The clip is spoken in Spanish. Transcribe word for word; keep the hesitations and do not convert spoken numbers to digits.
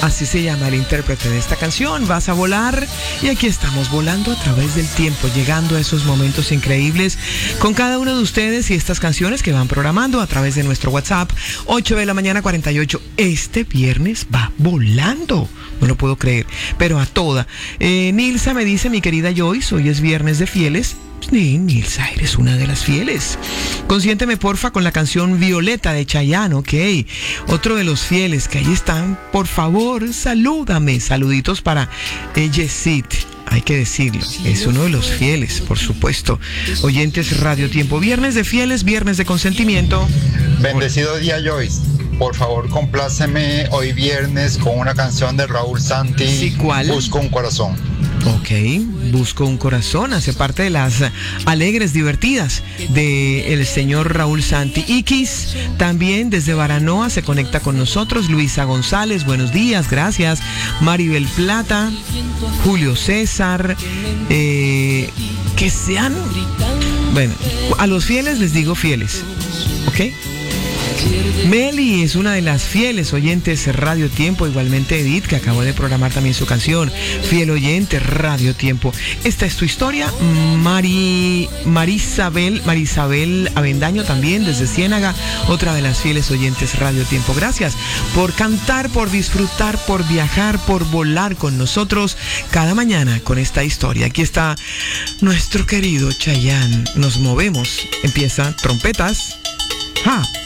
Así se llama el intérprete de esta canción, Vas a volar. Y aquí estamos volando a través del tiempo, llegando a esos momentos increíbles con cada uno de ustedes y estas canciones que van programando a través de nuestro WhatsApp, ocho de la mañana cuarenta y ocho. Este viernes va volando. No lo puedo creer, pero a toda. Eh, Nilsa me dice, mi querida Joyce, hoy es viernes de fieles. Sí, Nilsa, eres una de las fieles. Consiénteme, porfa, con la canción Violeta de Chayanne, ok. Otro de los fieles que ahí están, por favor, salúdame. Saluditos para eh, Yesid. Hay que decirlo, es uno de los fieles, por supuesto. Oyentes Radio Tiempo, viernes de fieles, viernes de consentimiento. Bendecido día, Joyce. Por favor, compláceme hoy viernes con una canción de Raúl Santi. ¿Sí, cuál? Busco un corazón. Ok, Busco un corazón, hace parte de las alegres, divertidas de el señor Raúl Santi. Iquis, también desde Baranoa, se conecta con nosotros. Luisa González, buenos días, gracias. Maribel Plata, Julio César, eh, que sean, bueno, a los fieles les digo fieles, ¿ok? Meli es una de las fieles oyentes Radio Tiempo, igualmente Edith, que acabó de programar también su canción, fiel oyente Radio Tiempo. Esta es tu historia. Mari, Marisabel, Marisabel Avendaño también desde Ciénaga, otra de las fieles oyentes Radio Tiempo. Gracias por cantar, por disfrutar, por viajar, por volar con nosotros cada mañana con esta historia. Aquí está nuestro querido Chayanne. Nos movemos. Empieza trompetas. ¡Ja!